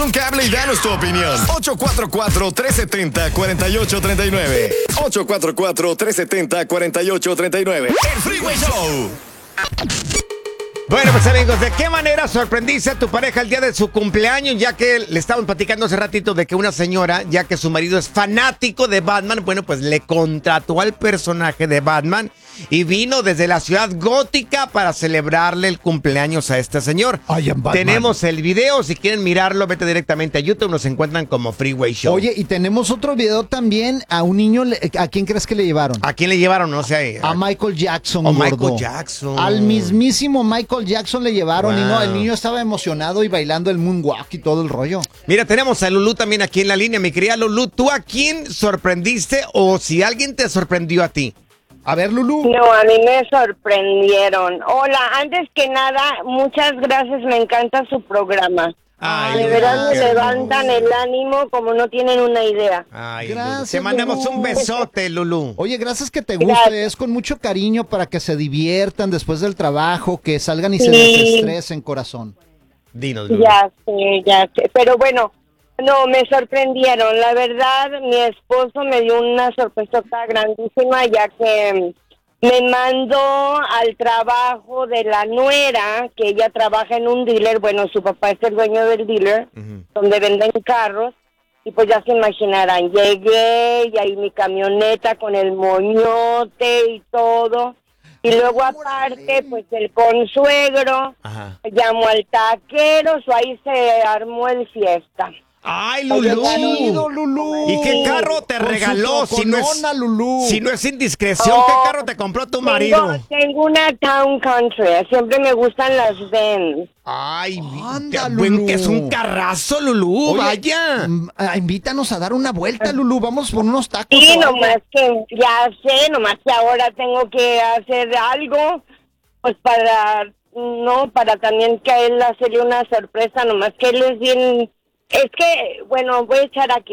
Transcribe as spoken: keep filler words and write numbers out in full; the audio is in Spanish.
un cable y danos tu opinión. ocho cuatro cuatro, tres siete cero, cuatro ocho tres nueve. ocho cuatro cuatro, tres siete cero, cuatro ocho tres nueve. El Freeway Show. Bueno, pues amigos, ¿de qué manera sorprendiste a tu pareja el día de su cumpleaños? Ya que le estaban platicando hace ratito de que una señora, ya que su marido es fanático de Batman, bueno, pues le contrató al personaje de Batman y vino desde la ciudad gótica para celebrarle el cumpleaños a este señor. I am Batman. Tenemos el video, si quieren mirarlo, vete directamente a YouTube, nos encuentran como Freeway Show. Oye, y tenemos otro video también a un niño, le- ¿a quién crees que le llevaron? ¿A quién le llevaron? No sé. A Michael Jackson, O gordo. Michael Jackson. Al mismísimo Michael Jackson le llevaron y no, Wow. el niño estaba emocionado y bailando el moonwalk y todo el rollo. Mira, tenemos a Lulú también aquí en la línea, mi querida Lulú. ¿Tú a quién sorprendiste o si alguien te sorprendió a ti? A ver, Lulú. No, a mí me sorprendieron. Hola, antes que nada, muchas gracias, me encanta su programa. Ay, De Lulú, verdad me qué levantan el ánimo como no tienen una idea. Ay, Gracias, Lulú. Te mandamos Lulú. un besote, Lulú. Oye, gracias que te Gracias. guste, es con mucho cariño para que se diviertan después del trabajo, que salgan y se Sí. desestresen, corazón. Dinos, Lulú. Ya sé, ya sé. Pero bueno, no, me sorprendieron. La verdad, mi esposo me dio una sorpresa grandísima, ya que me mandó al trabajo de la nuera, que ella trabaja en un dealer. Bueno, su papá es el dueño del dealer, Ujú. donde venden carros. Y pues ya se imaginarán, llegué y ahí mi camioneta con el moñote y todo. Y luego aparte, pues el consuegro, Ajá. llamó al taquero, so ahí se armó el fiesta. Ay, Oye, Lulú. chido, Lulú. ¿Y qué carro te Con su regaló? Si no, es, troconona, Lulú. si no es indiscreción, ¿qué Oh, carro te compró tu marido? Tengo, tengo una Town Country, siempre me gustan las Benz. Ay, Anda, qué buen Lulú. que es un carrazo, Lulú. Oye, Vaya. mm, ah, invítanos a dar una vuelta, Lulú. Vamos por unos tacos. Sí, o algo. nomás que ya sé, nomás que ahora tengo que hacer algo, pues para, no, para también que a él hacerle una sorpresa, nomás que él es bien, es que, bueno, voy a echar aquí.